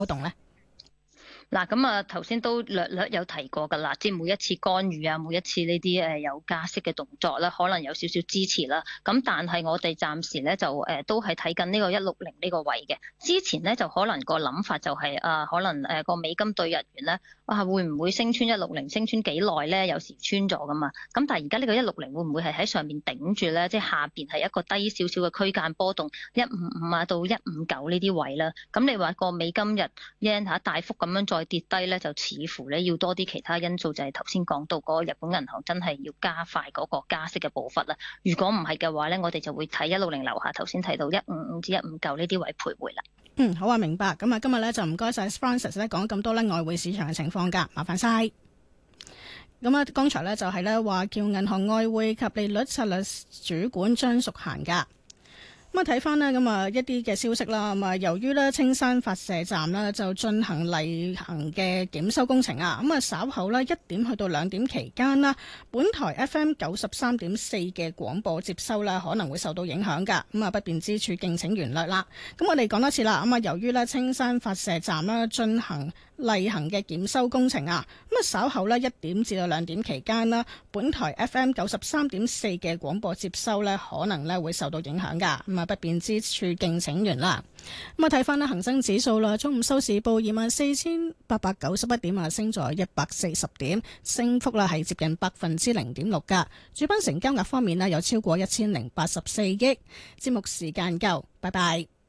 動呢？ 嗱，咁啊，頭先都略略有提過㗎啦，即係每一次干預啊，每一次呢啲有加息嘅動作咧，可能有少少支持啦。咁但係我哋暫時咧就都係睇緊呢個160呢個位嘅。之前咧就可能個諗法就係可能個美金對日元咧會唔會升穿160，升穿幾耐咧？有時穿咗㗎嘛。咁但係而家呢個160會唔會係喺上面頂住咧？即係下邊係一個低少少嘅區間波動155啊到159呢啲位啦。咁你話個美金日 yen 大幅咁樣再跌低咧，就似乎咧要多啲其他因素，就係頭先講到嗰個日本銀行真係要加快嗰個加息嘅步伐啦。如果唔係嘅話咧，我哋就會睇160樓下頭先提到155至159呢啲位徘徊啦。 好啊，明白。咁啊，今日咧就唔該晒 Francis 咧講咁多咧外匯市場嘅情況㗎，麻煩晒。咁啊，剛才咧就係咧話叫銀行外匯及利率策略主管張淑嫻㗎。咁啊，睇翻呢咁啊一啲嘅消息啦，咁啊由於呢青山發射站呢就進行例行嘅檢修工程啊，咁啊稍後呢1點去到2點期間啦，本台 FM 93.4嘅廣播接收呢可能會受到影響噶，咁啊不便之處敬請原諒啦。咁我哋講多次啦，咁啊由於呢青山發射站呢進行例行嘅檢修工程啊，咁啊稍後呢1點至到2點期間啦，本台 FM 93.4嘅廣播接收呢可能呢會受到影響噶，咁啊不便之處敬請原諒。咁啊睇翻呢恒生指數啦，中午收市報24,891點啊，升咗140點，升幅啦係接近0.6%噶。主板成交額方面呢有超過1084億。節目時間夠，拜拜。